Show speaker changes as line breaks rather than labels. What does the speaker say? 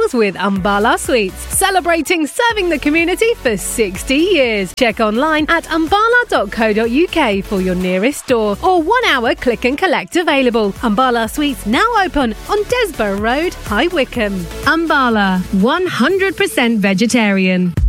meals with Umbala Sweets, celebrating serving the community for 60 years. Check online at umbala.co.uk for your nearest store or 1 hour click and collect available. Umbala Sweets now open on Desborough Road, High Wycombe. Umbala, 100% vegetarian.